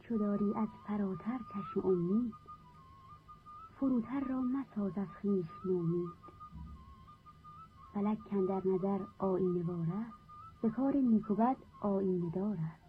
چو داری از فراتر چشم امید، فروتر را مساز از خویش نومید. فلک کاندر نظر آیینه وار است، به کار نیک و بد آیینه دار است.